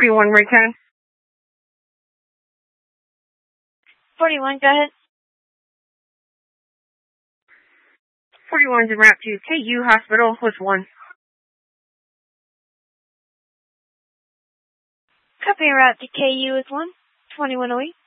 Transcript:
41 return. 41, go ahead. 41 is en route to KU Hospital with 1. Copy en route to KU with 1. 21 away.